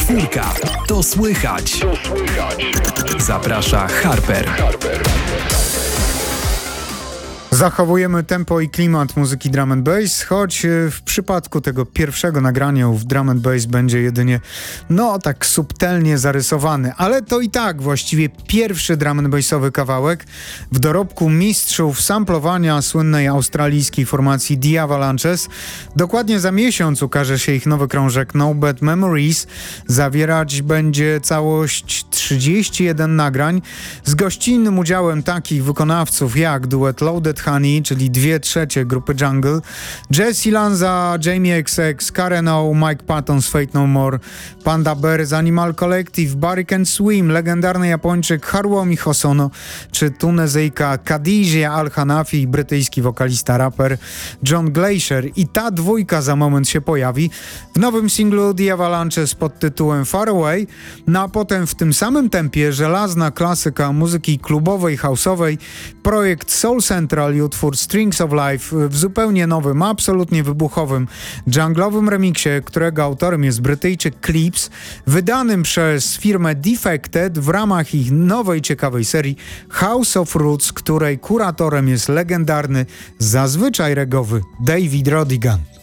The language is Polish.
Czwórka. To słychać. Zaprasza Harper. Zachowujemy tempo i klimat muzyki drum and bass, choć w przypadku tego pierwszego nagrania w drum and bass będzie jedynie, tak subtelnie zarysowany, ale to i tak właściwie pierwszy drum and bassowy kawałek w dorobku mistrzów samplowania słynnej australijskiej formacji The Avalanches. Dokładnie za miesiąc ukaże się ich nowy krążek No Bad Memories. Zawierać będzie całość 31 nagrań z gościnnym udziałem takich wykonawców jak duet Loaded Honey, czyli 2/3 grupy Jungle, Jesse Lanza, Jamie XX, Karen O, Mike Patton z Fate No More, Panda Bear z Animal Collective, Barry Can Swim, legendarny Japończyk Haruomi Hosono, czy Tunezyjka Khadija Al-Hanafi i brytyjski wokalista raper John Glacier. I ta dwójka za moment się pojawi w nowym singlu The Avalanches pod tytułem Far Away, a potem w tym samym tempie żelazna klasyka muzyki klubowej, house'owej, projekt Soul Central i utwór Strings of Life w zupełnie nowym, absolutnie wybuchowym, junglowym remiksie, którego autorem jest Brytyjczyk Clips, wydanym przez firmę Defected w ramach ich nowej, ciekawej serii House of Roots, której kuratorem jest legendarny, zazwyczaj regowy David Rodigan.